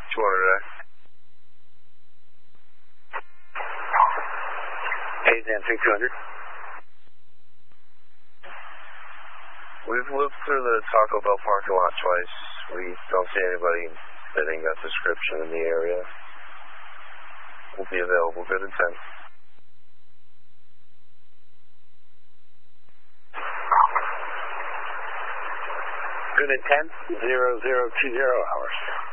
200. AZAN 3200. We've looked through the Taco Bell parking lot twice. We don't see anybody fitting that description in the area. Will be available good at 10. Good at 10, 0020 hours.